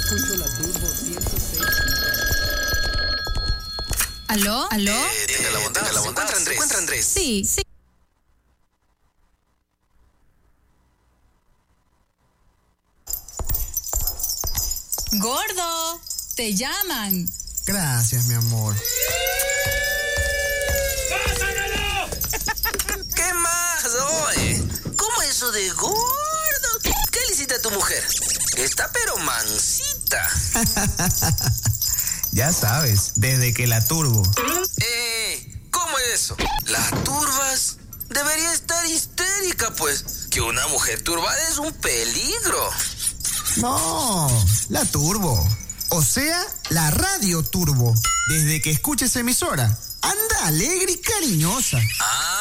escucho la Turbo 106. ¿Aló? Tenga la bondad. ¿Se encuentra Andrés? Sí. Gordo, te llaman. Gracias, mi amor. ¿Qué más, oye? ¿Cómo eso de gordo? ¿Qué le hiciste a tu mujer? Está pero mansita. Ya sabes, desde que la turbo. ¿Cómo es eso? Las turbas debería estar histérica, pues. Que una mujer turbada es un peligro. No, la turbo. O sea, la radio turbo. Desde que escuches emisora, anda alegre y cariñosa. Ah,